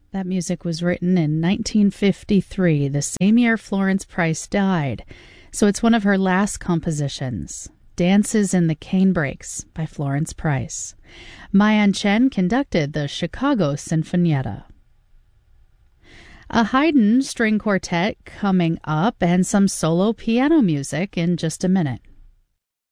That music was written in 1953, the same year Florence Price died. So it's one of her last compositions, Dances in the Canebrakes by Florence Price. Ma-Yan Chen conducted the Chicago Sinfonietta. A Haydn string quartet coming up and some solo piano music in just a minute.